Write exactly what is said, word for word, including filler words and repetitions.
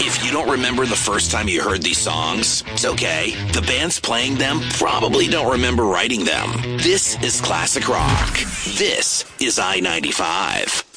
If you don't remember the first time you heard these songs, it's okay. The bands playing them probably don't remember writing them. This is classic rock. This is I ninety-five.